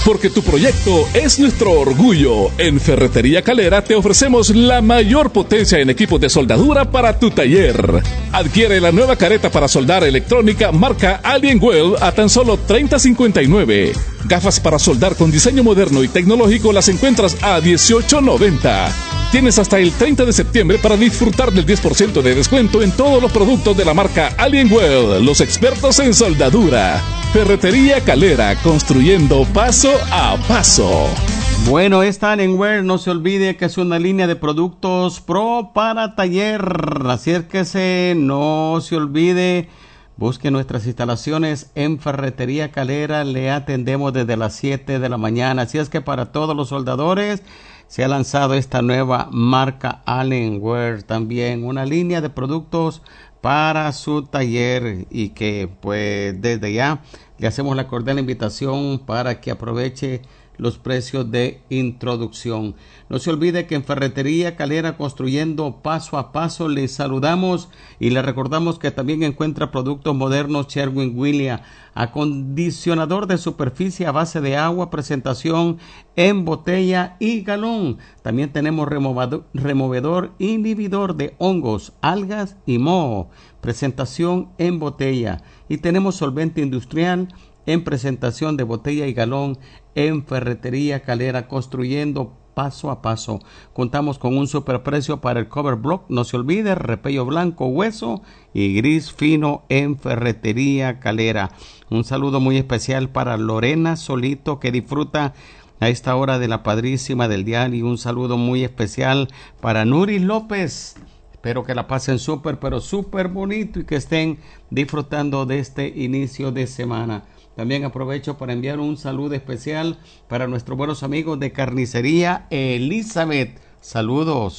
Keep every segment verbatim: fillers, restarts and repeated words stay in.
Porque tu proyecto es nuestro orgullo. En Ferretería Calera te ofrecemos la mayor potencia en equipos de soldadura para tu taller. Adquiere la nueva careta para soldar electrónica marca Alienwell a tan solo treinta cincuenta y nueve. Gafas para soldar con diseño moderno y tecnológico las encuentras a dieciocho noventa. Tienes hasta el treinta de septiembre para disfrutar del diez por ciento de descuento en todos los productos de la marca Alienwell, los expertos en soldadura. Ferretería Calera, construyendo paso a paso. Bueno, esta Alienwell, no se olvide que es una línea de productos pro para taller. Acérquese, no se olvide. Busque nuestras instalaciones en Ferretería Calera. Le atendemos desde las siete de la mañana. Así es que para todos los soldadores se ha lanzado esta nueva marca Alienwell, también una línea de productos para su taller, y que pues desde ya le hacemos la cordial invitación para que aproveche los precios de introducción. No se olvide que en Ferretería Calera, construyendo paso a paso, le saludamos y le recordamos que también encuentra productos modernos Sherwin-Williams, acondicionador de superficie a base de agua, presentación en botella y galón. También tenemos removedor, removedor inhibidor de hongos, algas y moho, presentación en botella. Y tenemos solvente industrial en presentación de botella y galón en Ferretería Calera, construyendo paso a paso. Contamos con un superprecio para el cover block, no se olvide, repello blanco, hueso y gris fino en Ferretería Calera. Un saludo muy especial para Lorena Solito, que disfruta a esta hora de la padrísima del dial, y un saludo muy especial para Nuri López. Espero que la pasen súper, pero súper bonito y que estén disfrutando de este inicio de semana. También aprovecho para enviar un saludo especial para nuestros buenos amigos de Carnicería Elizabeth. Saludos.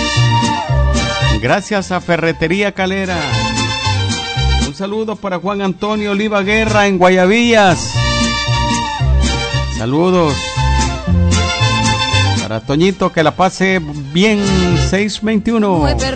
Gracias a Ferretería Calera. Un saludo para Juan Antonio Oliva Guerra en Guayabillas. Saludos. Para Toñito, que la pase bien. seis veintiuno.